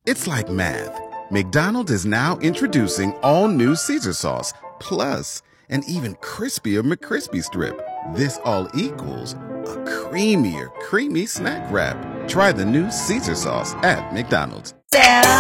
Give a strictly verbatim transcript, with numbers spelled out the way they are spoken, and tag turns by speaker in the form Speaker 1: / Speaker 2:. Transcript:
Speaker 1: It's like math. McDonald's is now introducing all new Caesar sauce, plus an even crispier McCrispy strip. This all equals a creamier, creamy snack wrap. Try the new Caesar sauce at McDonald's.
Speaker 2: Sarah.